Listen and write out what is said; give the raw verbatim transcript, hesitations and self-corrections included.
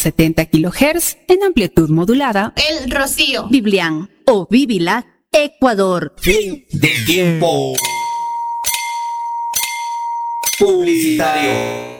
setenta kilohertz en amplitud modulada. El Rocío. Biblian o Bibilac, Ecuador. Fin del tiempo publicitario.